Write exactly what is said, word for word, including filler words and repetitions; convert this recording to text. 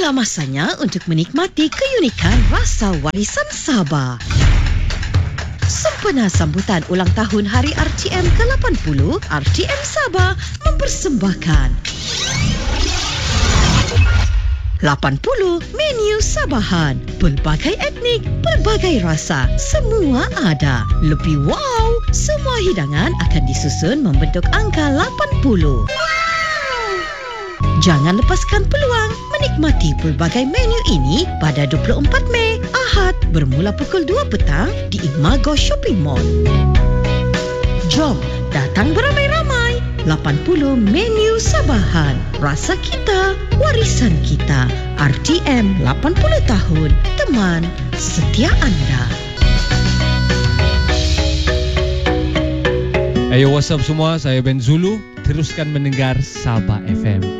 Inilah masanya untuk menikmati keunikan rasa warisan Sabah. Sempena sambutan ulang tahun Hari R T M ke lapan puluh, R T M Sabah mempersembahkan lapan puluh menu Sabahan. Pelbagai etnik, pelbagai rasa, semua ada. Lebih wow, semua hidangan akan disusun membentuk angka lapan puluh. Jangan lepaskan peluang menikmati pelbagai menu ini pada dua puluh empat Mei, Ahad, bermula pukul dua petang di Imago Shopping Mall. Jom, datang beramai-ramai. lapan puluh menu Sabahan. Rasa kita, warisan kita. R T M lapan puluh tahun. Teman setia anda. Ayo, what's up semua? Saya Ben Zulu. Teruskan mendengar Sabah F M.